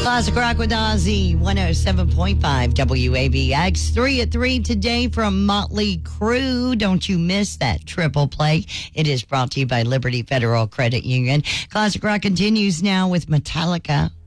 Classic Rock with Ozzy, 107.5 WABX. 3 at 3 today from Motley Crue. Don't you miss that triple play. It is brought to you by Liberty Federal Credit Union. Classic Rock continues now with Metallica.